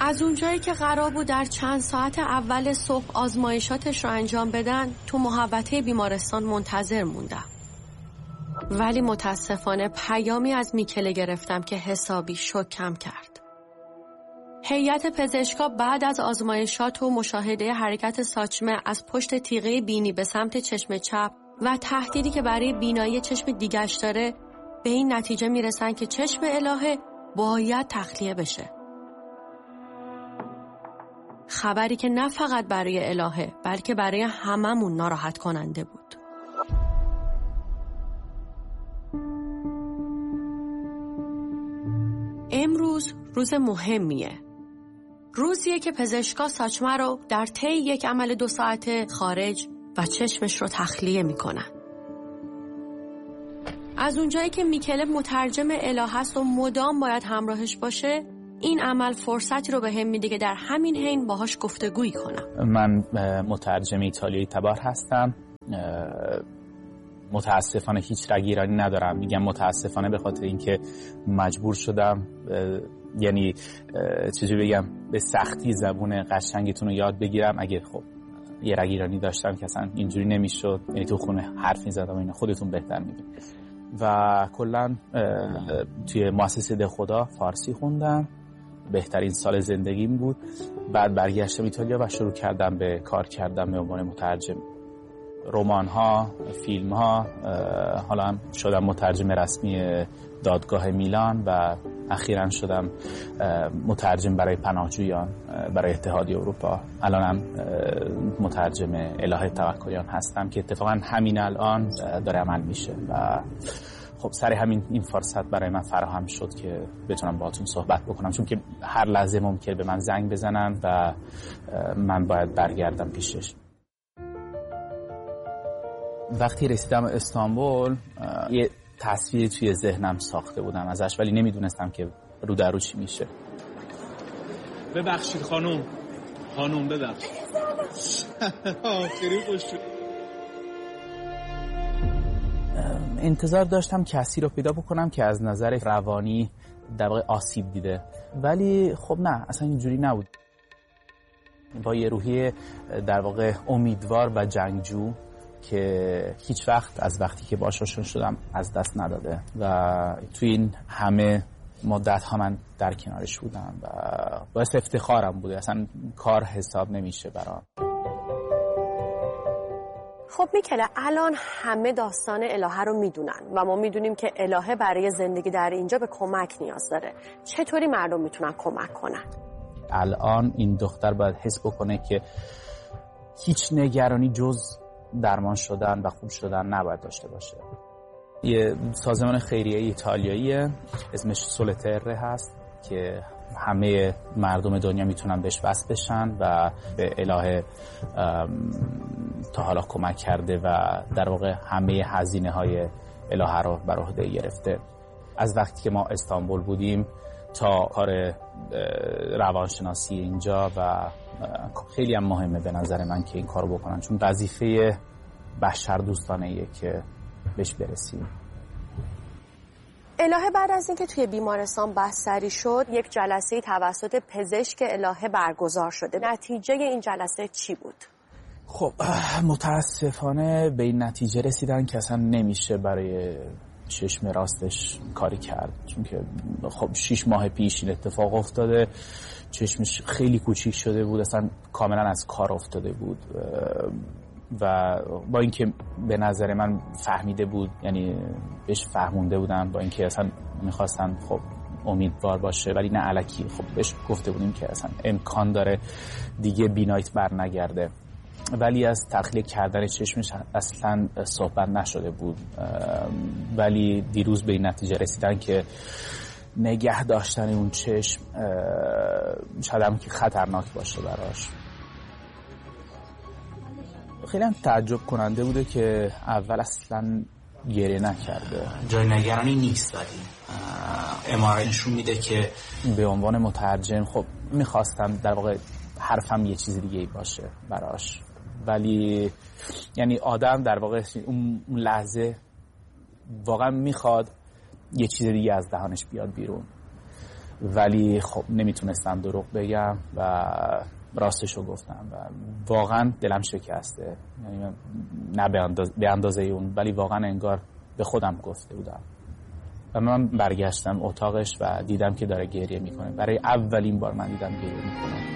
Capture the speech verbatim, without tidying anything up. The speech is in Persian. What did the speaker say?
از اونجایی که قرار بود در چند ساعت اول صبح آزمایشاتش رو انجام بدن، تو محوطه بیمارستان منتظر موندم. ولی متاسفانه پیامی از میکله گرفتم که حسابی شوکم کرد. هیئت پزشکا بعد از آزمایشات و مشاهده حرکت ساچمه از پشت تیغه بینی به سمت چشم چپ و تهدیدی که برای بینایی چشم دیگش داره، به این نتیجه میرسن که چشم الهه باید تخلیه بشه. خبری که نه فقط برای الهه بلکه برای هممون ناراحت کننده بود. امروز روز مهمیه. روزیه که پزشکا ساچمه رو در طی یک عمل دو ساعته خارج و چشمش رو تخلیه میکنن. از اونجایی که میکله مترجم الهه است و مدام باید همراهش باشه، این عمل فرصتی رو به هم میده که در همین حین باهاش گفتگویی کنم. من مترجم ایتالیایی تبار هستم. متاسفانه هیچ رگ ایرانی ندارم. میگم متاسفانه به خاطر اینکه مجبور شدم، یعنی چجوری بگم، به سختی زبون قشنگتون رو یاد بگیرم. اگه خب یه رگ ایرانی داشتم که اصلا اینجوری نمیشد، یعنی تو خونه حرف میزدم و اینا، خودتون بهتر میدونید. و کلا توی مؤسسه ده خدا فارسی خوندم، بهترین سال زندگیم بود. بعد برگشتم ایتالیا و شروع کردم به کار کردم به عنوان مترجم رمان ها، فیلم ها. حالا هم شدم مترجم رسمی دادگاه میلان و اخیراً شدم مترجم برای پناهجویان برای اتحادیه اروپا. الانم مترجم الهه توکلیان هستم که اتفاقاً همین الان داره عمل میشه و خب سر همین این فرصت برای من فراهم شد که بتونم باهاتون صحبت بکنم، چون که هر لحظه ممکنه به من زنگ بزنن و من باید برگردم پیشش. وقتی رسیدم استانبول یه تصویری توی ذهنم ساخته بودم ازش، ولی نمیدونستم که رو در رو چی میشه. ببخشید خانم خانم ببخشید. آخری خوش انتظار داشتم کسی رو پیدا بکنم که از نظر روانی در واقع آسیب دیده، ولی خب نه، اصلا اینجوری نبود. با یه روحیه در واقع امیدوار و جنگجو که هیچ وقت از وقتی که باهاش آشنا شدم از دست نداده و توی این همه مدت ها من در کنارش بودم و باعث افتخارم بوده. اصلا کار حساب نمیشه برام. خب میکله، الان همه داستان الهه رو میدونن و ما میدونیم که الهه برای زندگی در اینجا به کمک نیاز داره. چطوری مردم میتونن کمک کنن؟ الان این دختر باید حس بکنه که هیچ نگرانی جز درمان شدن و خوب شدن نباید داشته باشه. یه سازمان خیریه ایتالیاییه، اسمش سولتره هست که همه مردم دنیا میتونن بهش وصل بشن و به الهه تا حالا کمک کرده و در واقع همه هزینه های الهه رو بر عهده گرفته. از وقتی که ما استانبول بودیم تا کار روانشناسی اینجا و خیلی هم مهمه به نظر من که این کارو بکنن، چون وظیفه بشر دوستانه که بهش برسیم. الهه بعد از اینکه توی بیمارستان بستری شد، یک جلسه توسط پزشک الهه برگزار شده. نتیجه این جلسه چی بود؟ خب متاسفانه به این نتیجه رسیدن که اصلا نمیشه برای چشم راستش کاری کرد، چون که خب شیش ماه پیش این اتفاق افتاده. چشمش خیلی کوچیک شده بود، اصلا کاملا از کار افتاده بود و با اینکه به نظر من فهمیده بود، یعنی بهش فهمونده بودن، با اینکه اصلا میخواستن خب امیدوار باشه، ولی نه الکی خب بهش گفته بودیم که اصلا امکان داره دیگه بینایت بر نگرده، ولی از تخلیه کردن چشمش اصلا صحبت نشده بود. ولی دیروز به این نتیجه رسیدن که نگه داشتن اون چشم شاید هم که خطرناک باشه براش. خیلی هم تعجب کننده بوده که اول اصلا گریه نکرده. جای نگرانی نیست، ولی ام آر آی نشون میده که به عنوان مترجم خب میخواستم در واقع حرفم یه چیز دیگه باشه براش، ولی یعنی آدم در واقع اون لحظه واقعا میخواد یه چیز دیگه از دهانش بیاد بیرون. ولی خب نمیتونستم دروغ بگم و راستشو گفتم و واقعا دلم شکسته، یعنی نه به اندازه, به اندازه اون، ولی واقعا انگار به خودم گفته بودم. و من برگشتم اتاقش و دیدم که داره گریه میکنه. برای اولین بار من دیدم گریه میکنه.